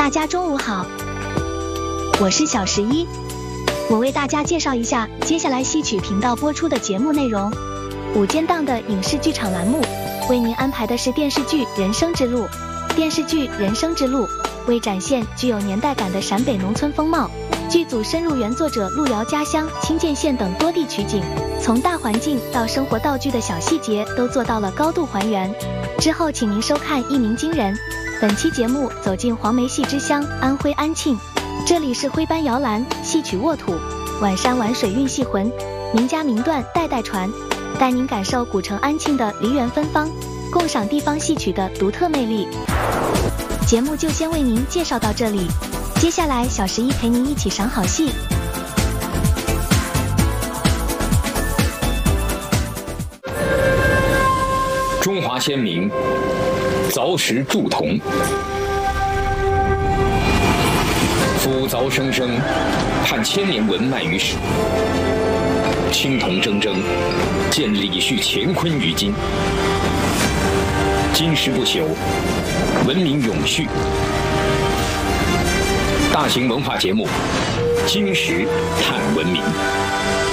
大家中午好，我是小11，我为大家介绍一下接下来戏曲频道播出的节目内容。午间档的影视剧场栏目为您安排的是电视剧《人生之路》。电视剧《人生之路》为展现具有年代感的陕北农村风貌，剧组深入原作者路遥家乡清涧县等多地取景，从大环境到生活道具的小细节都做到了高度还原。之后请您收看《一鸣惊人》。本期节目走进黄梅戏之乡安徽安庆，这里是徽班摇篮，戏曲沃土，晚山玩水运戏魂，名家名段代代传，带您感受古城安庆的梨园芬芳，共赏地方戏曲的独特魅力。节目就先为您介绍到这里，接下来小11陪您一起赏好戏。 中华先民凿石铸铜，夫凿生生，探千年文脉于史。青铜铮铮，见李旭乾坤于今。金石不朽，文明永续。大型文化节目《金石探文明》。